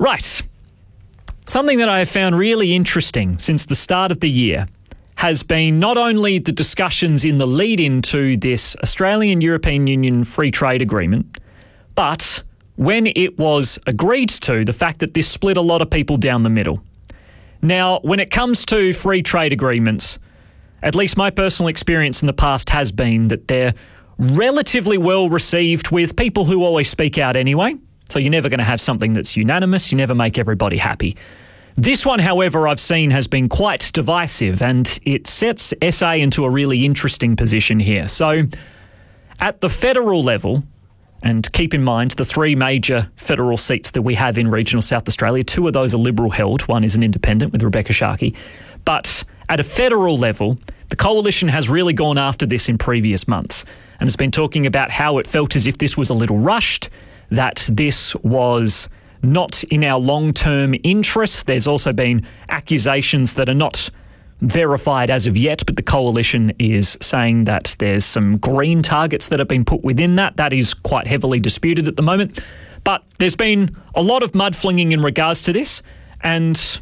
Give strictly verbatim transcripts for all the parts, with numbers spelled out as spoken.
Right. Something that I have found really interesting since the start of the year has been not only the discussions in the lead-in to this Australian-European Union Free Trade Agreement, but when it was agreed to, the fact that this split a lot of people down the middle. Now, when it comes to free trade agreements, at least my personal experience in the past has been that they're relatively well received with people who always speak out anyway. So you're never going to have something that's unanimous. You never make everybody happy. This one, however, I've seen has been quite divisive, and it sets S A into a really interesting position here. So at the federal level, and keep in mind the three major federal seats that we have in regional South Australia, two of those are Liberal held, one is an independent with Rebecca Sharkey. But at a federal level, the Coalition has really gone after this in previous months and has been talking about how it felt as if this was a little rushed, that this was not in our long-term interest. There's also been accusations that are not verified as of yet, but the Coalition is saying that there's some green targets that have been put within that. That is quite heavily disputed at the moment. But there's been a lot of mudflinging in regards to this, and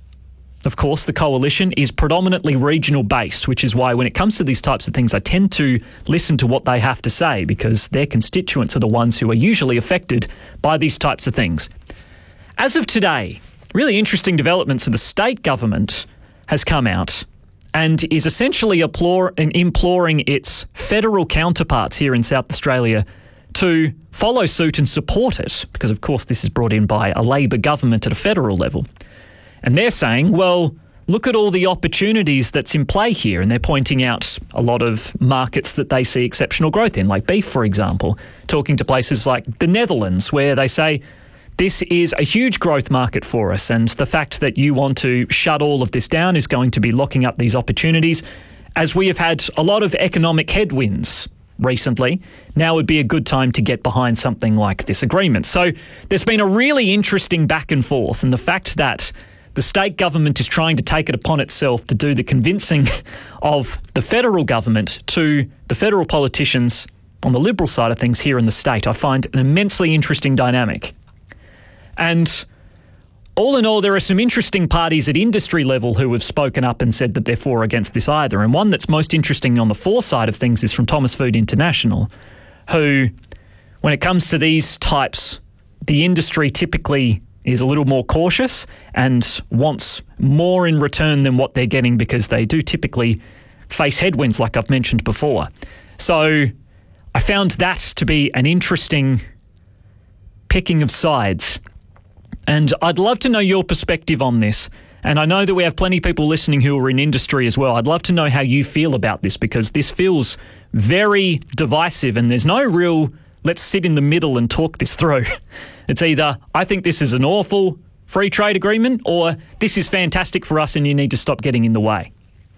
of course, the Coalition is predominantly regional based, which is why when it comes to these types of things, I tend to listen to what they have to say because their constituents are the ones who are usually affected by these types of things. As of today, really interesting developments of the state government has come out and is essentially implore, imploring its federal counterparts here in South Australia to follow suit and support it because, of course, this is brought in by a Labor government at a federal level. And they're saying, well, look at all the opportunities that's in play here. And they're pointing out a lot of markets that they see exceptional growth in, like beef, for example, talking to places like the Netherlands, where they say this is a huge growth market for us. And the fact that you want to shut all of this down is going to be locking up these opportunities. As we have had a lot of economic headwinds recently, now would be a good time to get behind something like this agreement. So there's been a really interesting back and forth. And the fact that the state government is trying to take it upon itself to do the convincing of the federal government to the federal politicians on the Liberal side of things here in the state, I find an immensely interesting dynamic. And all in all, there are some interesting parties at industry level who have spoken up and said that they're for or against this either. And one that's most interesting on the for side of things is from Thomas Food International, who, when it comes to these types, the industry typically is a little more cautious and wants more in return than what they're getting because they do typically face headwinds like I've mentioned before. So I found that to be an interesting picking of sides. And I'd love to know your perspective on this. And I know that we have plenty of people listening who are in industry as well. I'd love to know how you feel about this because this feels very divisive and there's no real let's sit in the middle and talk this through. It's either, I think this is an awful free trade agreement, or this is fantastic for us and you need to stop getting in the way.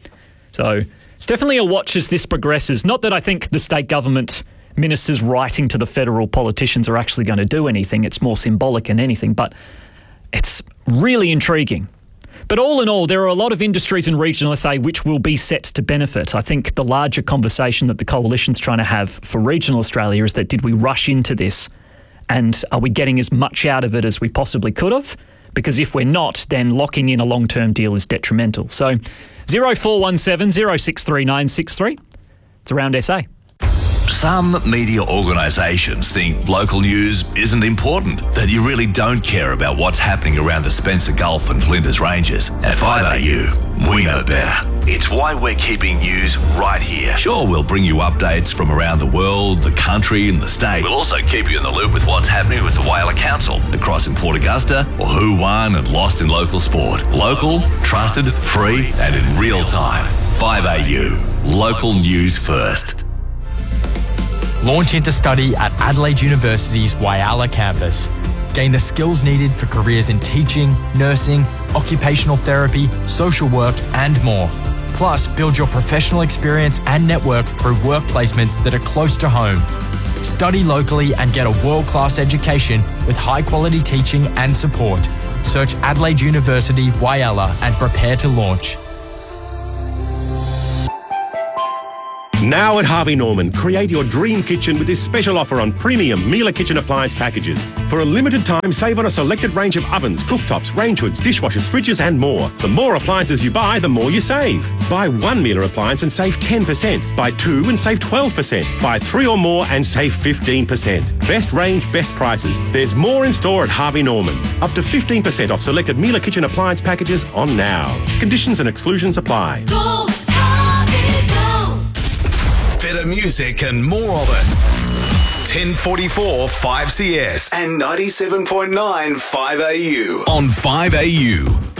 So it's definitely a watch as this progresses. Not that I think the state government ministers writing to the federal politicians are actually going to do anything. It's more symbolic than anything, but it's really intriguing. But all in all, there are a lot of industries in regional S A which will be set to benefit. I think the larger conversation that the Coalition's trying to have for regional Australia is that did we rush into this and are we getting as much out of it as we possibly could have? Because if we're not, then locking in a long-term deal is detrimental. So zero four one seven, zero six three nine six three. It's around S A. Some media organisations think local news isn't important, that you really don't care about what's happening around the Spencer Gulf and Flinders Ranges. At five A U, we know better. It's why we're keeping news right here. Sure, we'll bring you updates from around the world, the country and the state. We'll also keep you in the loop with what's happening with the Whyalla Council, the Cross in Port Augusta, or who won and lost in local sport. Local, trusted, free and in real time. five A U, local news first. Launch into study at Adelaide University's Whyalla campus. Gain the skills needed for careers in teaching, nursing, occupational therapy, social work and more. Plus, build your professional experience and network through work placements that are close to home. Study locally and get a world-class education with high-quality teaching and support. Search Adelaide University Whyalla and prepare to launch. Now at Harvey Norman, create your dream kitchen with this special offer on premium Miele kitchen appliance packages. For a limited time, save on a selected range of ovens, cooktops, range hoods, dishwashers, fridges and more. The more appliances you buy, the more you save. Buy one Miele appliance and save ten percent. Buy two and save twelve percent. Buy three or more and save fifteen percent. Best range, best prices. There's more in store at Harvey Norman. Up to fifteen percent off selected Miele kitchen appliance packages on now. Conditions and exclusions apply. Go, Harvey, go. Better music and more of it. ten forty-four five C S and ninety-seven point nine five A U on five A U.